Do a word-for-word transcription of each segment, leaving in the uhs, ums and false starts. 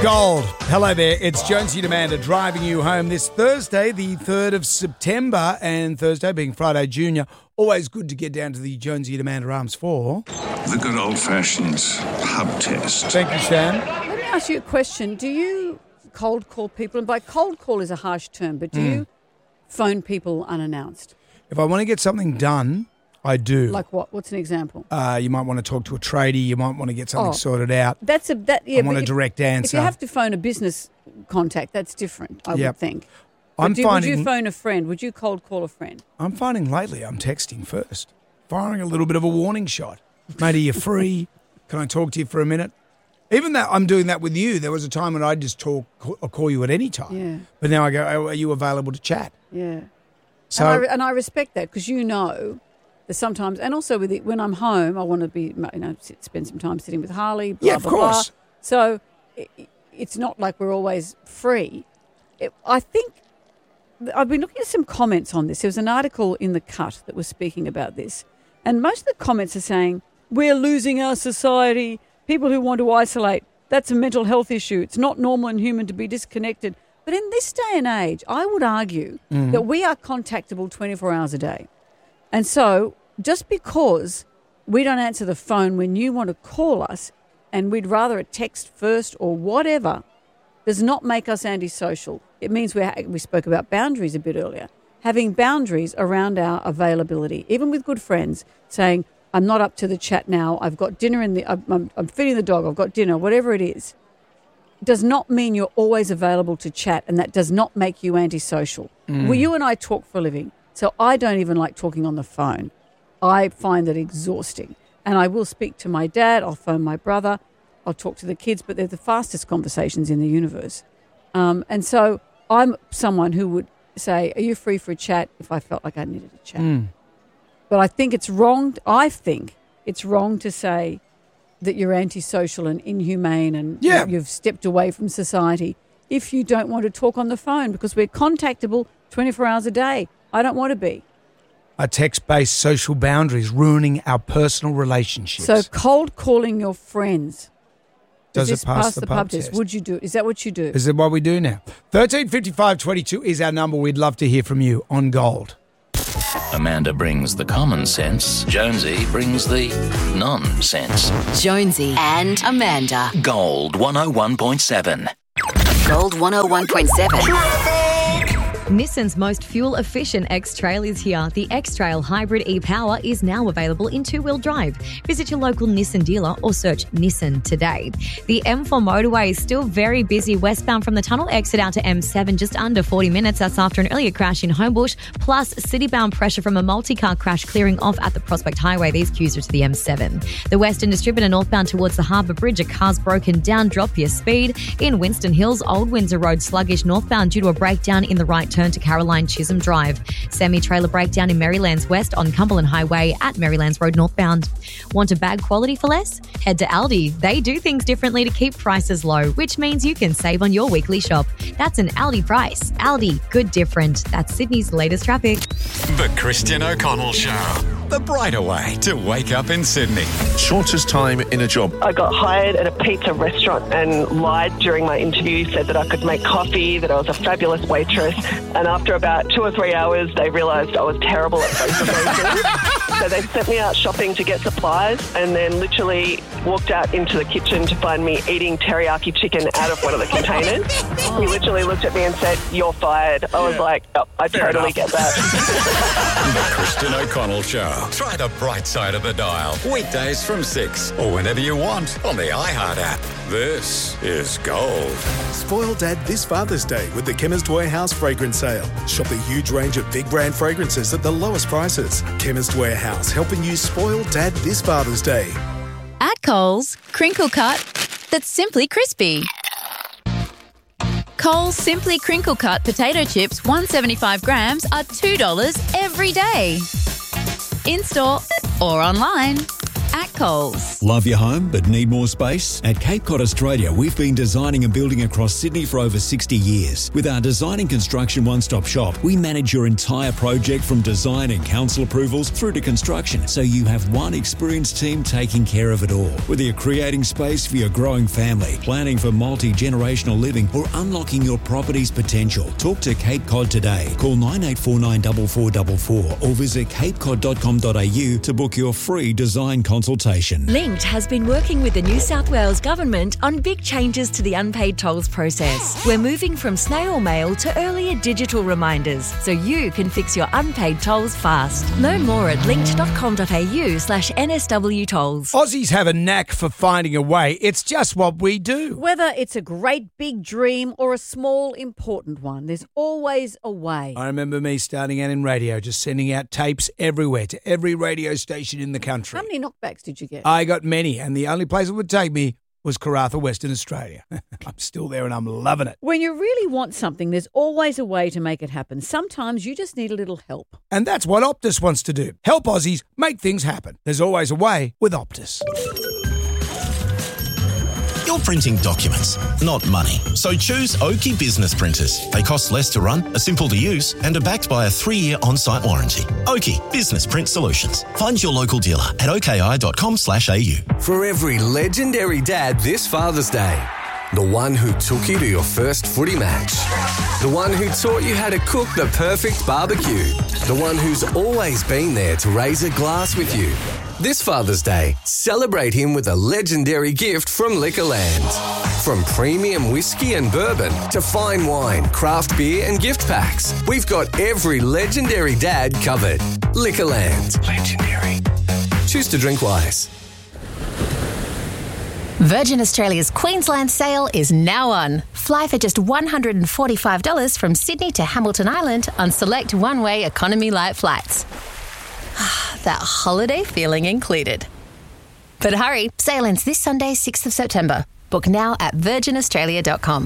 Gold. Hello there. It's Jonesy and Amanda driving you home this Thursday, the third of September, and Thursday being Friday Junior. Always good to get down to the Jonesy and Amanda Arms for the good old-fashioned pub test. Thank you, Shan. Let me ask you a question. Do you cold call people? And by cold call is a harsh term, but do mm. you phone people unannounced? If I want to get something done, I do. Like what? What's an example? Uh, you might want to talk to a tradie. You might want to get something oh, sorted out. That's a that. Yeah, I want a if, direct answer. If you have to phone a business contact, that's different. I yep. would think. I'm do, finding, would you phone a friend? Would you cold call a friend? I'm finding lately I'm texting first, firing a little bit of a warning shot. Mate, are you free? Can I talk to you for a minute? Even that I'm doing that with you. There was a time when I'd just talk or call you at any time. Yeah. But now I go, oh, are you available to chat? Yeah. So and I, and I respect that because you know that sometimes, and also with it, when I'm home, I want to be, you know, sit, spend some time sitting with Harley. Blah, yeah, of blah, course. Blah. So it, it's not like we're always free. It, I think I've been looking at some comments on this. There was an article in The Cut that was speaking about this, and most of the comments are saying we're losing our society. People who want to isolate, that's a mental health issue. It's not normal and human to be disconnected. But in this day and age, I would argue mm-hmm. that we are contactable twenty-four hours a day. And so just because we don't answer the phone when you want to call us and we'd rather a text first or whatever does not make us antisocial. It means we we spoke about boundaries a bit earlier. Having boundaries around our availability, even with good friends, saying, I'm not up to the chat now, I've got dinner in the, I'm, I'm, I'm feeding the dog, I've got dinner, whatever it is, does not mean you're always available to chat, and that does not make you antisocial. Mm. Well, you and I talk for a living, so I don't even like talking on the phone. I find that exhausting. And I will speak to my dad, I'll phone my brother, I'll talk to the kids, but they're the fastest conversations in the universe. Um, and so I'm someone who would say, are you free for a chat if I felt like I needed a chat? Mm. But I think it's wrong, I think it's wrong to say that you're antisocial and inhumane and yeah. you've stepped away from society if you don't want to talk on the phone, because we're contactable twenty-four hours a day. I don't want to be. A text-based social boundaries ruining our personal relationships. So cold calling your friends. Does, Does it pass, pass the, the pub, pub test? test? Would you do it? Is that what you do? Is it what we do now? thirteen fifty-five twenty-two is our number. We'd love to hear from you on Gold. Amanda brings the common sense. Jonesy brings the nonsense. Jonesy and Amanda. Gold one oh one point seven. Gold one oh one point seven. Nissan's most fuel-efficient X-Trail is here. The X-Trail Hybrid e-Power is now available in two-wheel drive. Visit your local Nissan dealer or search Nissan today. The M four motorway is still very busy westbound from the tunnel exit out to M seven, just under forty minutes. That's after an earlier crash in Homebush, plus citybound pressure from a multi-car crash clearing off at the Prospect Highway. These queues are to the M seven. The Western Distributor northbound towards the Harbour Bridge, a car's broken down. Drop your speed. In Winston Hills, Old Windsor Road sluggish northbound due to a breakdown in the right turn to Caroline Chisholm Drive. Semi-trailer breakdown in Marylands West on Cumberland Highway at Marylands Road northbound. Want a bag quality for less? Head to Aldi. They do things differently to keep prices low, which means you can save on your weekly shop. That's an Aldi price. Aldi, good different. That's Sydney's latest traffic. The Christian O'Connell Show. The brighter way to wake up in Sydney. Shortest time in a job. I got hired at a pizza restaurant and lied during my interview, said that I could make coffee, that I was a fabulous waitress. And after about two or three hours, they realised I was terrible at both of those things. So they sent me out shopping to get supplies and then literally walked out into the kitchen to find me eating teriyaki chicken out of one of the containers. He literally looked at me and said, "You're fired." I was yeah. like, oh, I Fair totally enough. Get that. The Christian O'Connell Show. Try the bright side of the dial. Weekdays from six or whenever you want on the iHeart app. This is Gold. Spoil Dad this Father's Day with the Chemist Warehouse fragrance sale. Shop the huge range of big brand fragrances at the lowest prices. Chemist Warehouse, helping you spoil Dad this Father's Day. At Coles, crinkle cut that's simply crispy. Coles Simply Crinkle Cut potato chips, one hundred seventy-five grams, are two dollars every day. In-store or online. at Coles. Love your home but need more space? At Cape Cod Australia, we've been designing and building across Sydney for over sixty years. With our design and construction one-stop shop, we manage your entire project from design and council approvals through to construction, so you have one experienced team taking care of it all. Whether you're creating space for your growing family, planning for multi-generational living, or unlocking your property's potential, talk to Cape Cod today. Call nine eight four nine four four four four or visit cape cod dot com dot a u to book your free design consultation. Linked has been working with the New South Wales Government on big changes to the unpaid tolls process. We're moving from snail mail to earlier digital reminders so you can fix your unpaid tolls fast. Learn more at linked dot com dot a u slash N S W tolls. Aussies have a knack for finding a way. It's just what we do. Whether it's a great big dream or a small important one, there's always a way. I remember me starting out in radio, just sending out tapes everywhere to every radio station in the country. How many knockbacks did you get? I got many, and the only place it would take me was Karratha, Western Australia. I'm still there and I'm loving it. When you really want something, there's always a way to make it happen. Sometimes you just need a little help. And that's what Optus wants to do. Help Aussies make things happen. There's always a way with Optus. You're printing documents, not money. So choose Oki Business Printers. They cost less to run, are simple to use, and are backed by a three-year on-site warranty. Oki Business Print Solutions. Find your local dealer at oki dot com slash a u. For every legendary dad this Father's Day. The one who took you to your first footy match. The one who taught you how to cook the perfect barbecue. The one who's always been there to raise a glass with you. This Father's Day, celebrate him with a legendary gift from Liquorland. From premium whiskey and bourbon to fine wine, craft beer and gift packs, we've got every legendary dad covered. Liquorland. Legendary. Choose to drink wise. Virgin Australia's Queensland sale is now on. Fly for just one hundred forty-five dollars from Sydney to Hamilton Island on select one-way economy light flights. That holiday feeling included. But hurry, sale ends this Sunday, sixth of September. Book now at virgin australia dot com.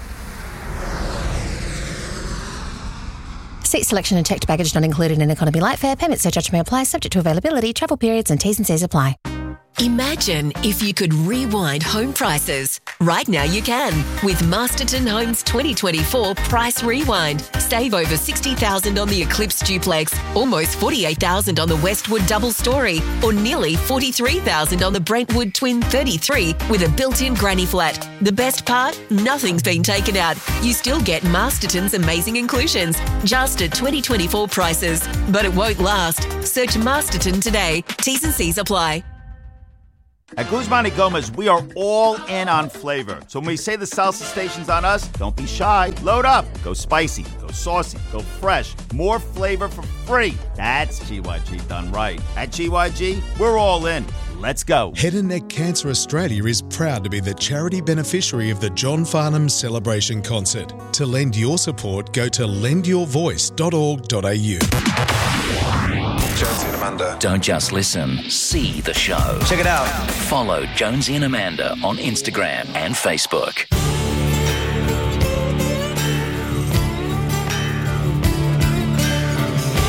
Seat selection and checked baggage not included in economy light fare. Payment surcharge may apply, subject to availability, travel periods and T's and C's apply. Imagine if you could rewind home prices. Right now you can with Masterton Homes twenty twenty-four Price Rewind. Save over sixty thousand dollars on the Eclipse Duplex, almost forty-eight thousand dollars on the Westwood Double Story, or nearly forty-three thousand dollars on the Brentwood Twin thirty-three with a built-in granny flat. The best part? Nothing's been taken out. You still get Masterton's amazing inclusions, just at twenty twenty-four prices. But it won't last. Search Masterton today. T's and C's apply. At Guzman y Gomez, we are all in on flavor. So when we say the salsa station's on us, don't be shy. Load up. Go spicy. Go saucy. Go fresh. More flavor for free. That's G Y G done right. At G Y G, we're all in. Let's go. Head and Neck Cancer Australia is proud to be the charity beneficiary of the John Farnham Celebration Concert. To lend your support, go to lend your voice dot org dot a u. Jonesy and Amanda. Don't just listen, see the show. Check it out. Follow Jonesy and Amanda on Instagram and Facebook.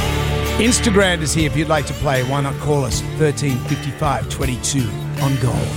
Instagram is here if you'd like to play. Why not call us thirteen fifty-five twenty-two on Gold.